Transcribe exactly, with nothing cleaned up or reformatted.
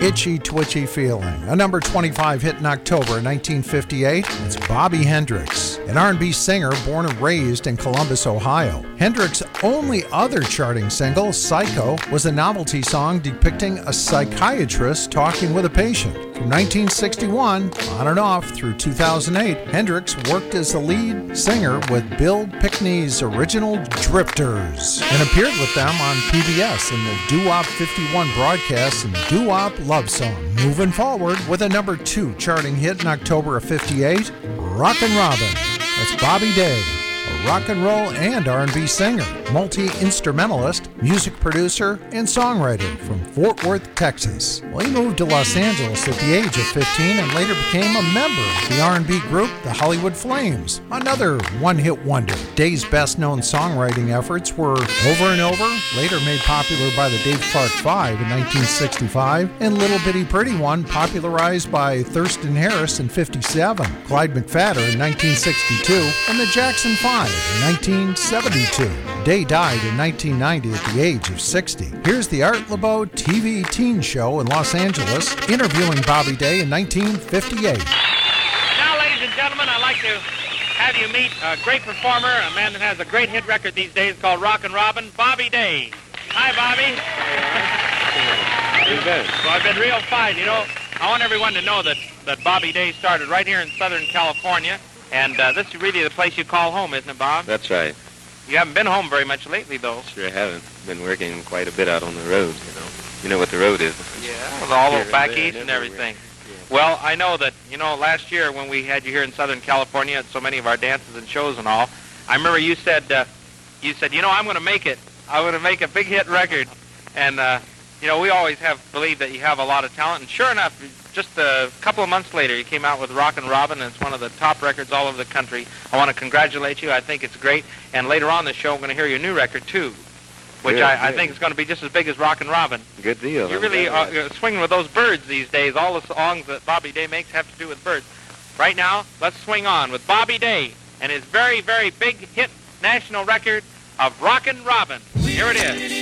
Itchy Twitchy Feeling, a number twenty-five hit in October nineteen fifty-eight. It's Bobby Hendricks, an R and B singer born and raised in Columbus, Ohio. Hendricks' only other charting single, Psycho, was a novelty song depicting a psychiatrist talking with a patient. From nineteen sixty-one, on and off through two thousand eight, Hendricks worked as the lead singer with Bill Pickney's original Drifters and appeared with them on P B S in the Doo-Wop fifty-one broadcast and Doo-Wop Love Song. Moving forward with a number two charting hit in October of fifty-eight, Rockin' Robin. That's Bobby Day, a rock and roll and R and B singer, multi-instrumentalist, music producer, and songwriter from Fort Worth, Texas. Well, he moved to Los Angeles at the age of fifteen and later became a member of the R and B group The Hollywood Flames, another one-hit wonder. Day's best-known songwriting efforts were Over and Over, later made popular by the Dave Clark Five in nineteen sixty-five, and Little Bitty Pretty One, popularized by Thurston Harris in fifty-seven, Clyde McPhatter in nineteen sixty-two, and the Jackson Five in nineteen seventy-two. Day died in nineteen ninety at the age of sixty. Here's the Art LeBeau T V teen show in Los Angeles, interviewing Bobby Day in nineteen fifty-eight. Now, ladies and gentlemen, I'd like to have you meet a great performer, a man that has a great hit record these days called Rockin' Robin, Bobby Day. Hi, Bobby. Well, I've been real fine. You know, I want everyone to know that, that Bobby Day started right here in Southern California, and uh, this is really the place you call home, isn't it, Bob? That's right. You haven't been home very much lately, though. Sure haven't. Been working quite a bit out on the road, you know. You know what the road is. Yeah, with all Here the back and there east and and everything. everywhere. Well, I know that, you know, last year when we had you here in Southern California at so many of our dances and shows and all, I remember you said, uh, you said, you know, I'm going to make it. I'm going to make a big hit record. And, uh, you know, we always have believed that you have a lot of talent. And sure enough, just a couple of months later, you came out with Rockin' Robin, and it's one of the top records all over the country. I want to congratulate you. I think it's great. And later on in the show, I'm going to hear your new record, too, which Good, I, I good. think is going to be just as big as Rockin' Robin. Good deal. You're I'm really glad of uh, that. swinging with those birds these days. All the songs that Bobby Day makes have to do with birds. Right now, let's swing on with Bobby Day and his very, very big hit national record of Rockin' Robin. Here it is.